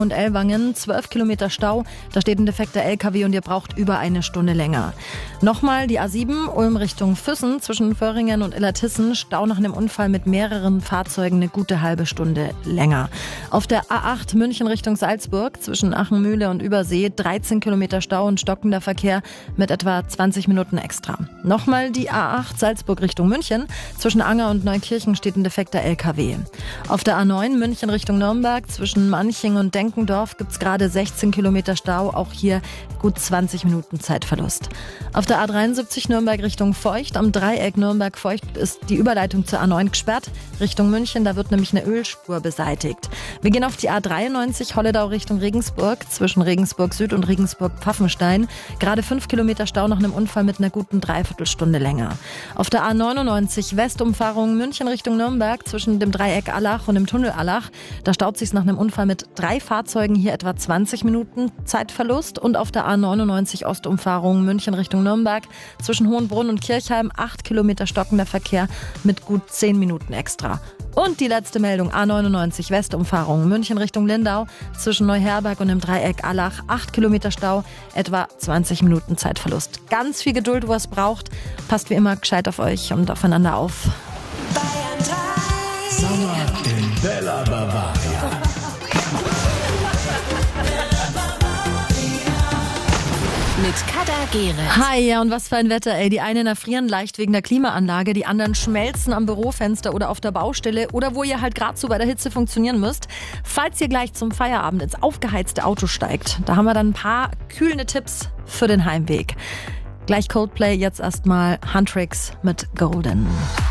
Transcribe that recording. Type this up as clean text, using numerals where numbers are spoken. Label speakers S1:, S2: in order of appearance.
S1: und Ellwangen, 12 Kilometer Stau. Da steht ein defekter LKW und ihr braucht über eine Stunde länger. Nochmal die A7, Ulm Richtung Füssen, zwischen Föhringen und Illertissen. Stau nach einem Unfall mit mehreren Fahrzeugen eine gute halbe Stunde länger. Auf der A8 München Richtung Salzburg, zwischen Achenmühle und Übersee, 13 Kilometer Stau und stockender Verkehr mit etwa 20 Minuten extra. Nochmal die A8 Salzburg Richtung München, zwischen Anger und Neukirchen steht ein defekter LKW. Auf der A9 München Richtung Nürnberg, zwischen Manching und Denkendorf gibt's gerade 16 Kilometer Stau, auch hier gut 20 Minuten Zeitverlust. Auf der A73 Nürnberg Richtung Feucht, am Dreieck Nürnberg-Feucht ist die Überleitung zur A9 gesperrt. Richtung München, da wird nämlich eine Ölspur beseitigt. Wir gehen auf die A93 Holledau Richtung Regensburg, zwischen Regensburg Süd und Regensburg Pfaffenstein. Gerade 5 Kilometer Stau nach einem Unfall mit einer guten Dreiviertelstunde länger. Auf der A99 Westumfahrung München Richtung Nürnberg, zwischen dem Dreieck Allach und dem Tunnel Allach. Da staut sich's nach einem Unfall mit 3 Fahrzeugen, hier etwa 20 Minuten Zeitverlust. Und auf der A99 Ostumfahrung München Richtung Nürnberg, zwischen Hohenbrunn und Kirchheim 8 Kilometer stockender Verkehr mit gut 10 Minuten extra. Und die letzte Meldung, A99 Westumfahrung München Richtung Lindau, zwischen Neuherberg und dem Dreieck Allach 8 Kilometer Stau, etwa 20 Minuten Zeitverlust. Ganz viel Geduld, wo es braucht. Passt wie immer gescheit auf euch und aufeinander auf.
S2: Sommer in Bella Bavaria.
S3: Mit Kada Gere.
S1: Hi, ja, und was für ein Wetter, ey. Die einen erfrieren leicht wegen der Klimaanlage, die anderen schmelzen am Bürofenster oder auf der Baustelle oder wo ihr halt gerade so bei der Hitze funktionieren müsst. Falls ihr gleich zum Feierabend ins aufgeheizte Auto steigt, da haben wir dann ein paar kühlende Tipps für den Heimweg. Gleich Coldplay, jetzt erstmal Huntrix mit Golden.